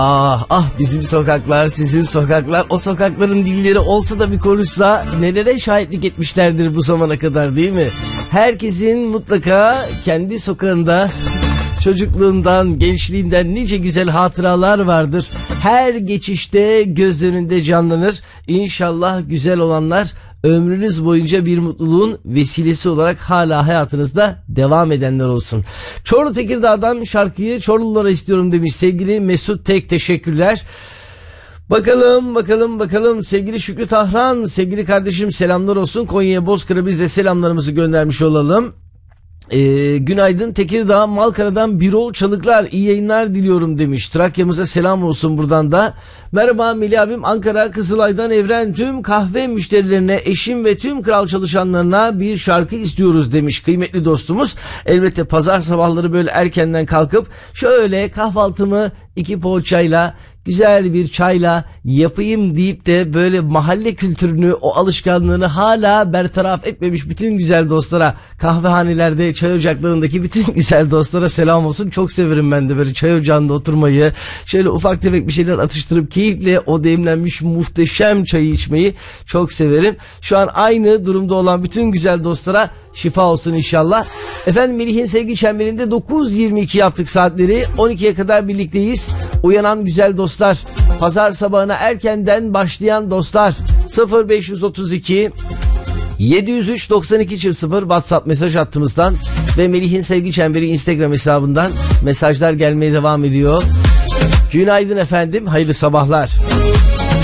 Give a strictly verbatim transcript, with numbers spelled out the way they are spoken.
Ah ah bizim sokaklar, sizin sokaklar, o sokakların dilleri olsa da bir konuşsa nelere şahitlik etmişlerdir bu zamana kadar, değil mi? Herkesin mutlaka kendi sokağında çocukluğundan, gençliğinden nice güzel hatıralar vardır. Her geçişte göz önünde canlanır. İnşallah güzel olanlar ömrünüz boyunca bir mutluluğun vesilesi olarak hala hayatınızda devam edenler olsun. Çorlu Tekirdağ'dan şarkıyı Çorlulara istiyorum demiş sevgili Mesut Tek, teşekkürler. Bakalım bakalım bakalım sevgili Şükrü Tahran, sevgili kardeşim selamlar olsun. Konya'ya, Bozkır'a biz de selamlarımızı göndermiş olalım. Ee, günaydın Tekirdağ Malkara'dan Birol Çalıklar, iyi yayınlar diliyorum demiş. Trakya'mıza selam olsun buradan da. Merhaba Melih abim, Ankara Kızılay'dan Evren, tüm kahve müşterilerine, eşim ve tüm kral çalışanlarına bir şarkı istiyoruz demiş kıymetli dostumuz. Elbette pazar sabahları böyle erkenden kalkıp şöyle kahvaltımı iki poğaçayla, güzel bir çayla yapayım deyip de böyle mahalle kültürünü, o alışkanlığını hala bertaraf etmemiş bütün güzel dostlara, kahvehanelerde, çay ocaklarındaki bütün güzel dostlara selam olsun. Çok severim ben de böyle çay ocağında oturmayı, şöyle ufak tefek bir şeyler atıştırıp keyifle o demlenmiş muhteşem çayı içmeyi çok severim. Şu an aynı durumda olan bütün güzel dostlara şifa olsun inşallah. Efendim Melih'in sevgi çemberinde dokuz yirmi iki yaptık saatleri. on ikiye kadar birlikteyiz. Uyanan güzel dostlar, pazar sabahına erkenden başlayan dostlar, sıfır beş otuz iki yedi yüz üç doksan iki sıfır WhatsApp mesaj hattımızdan ve Melih'in sevgi çemberi Instagram hesabından mesajlar gelmeye devam ediyor. Günaydın efendim, hayırlı sabahlar.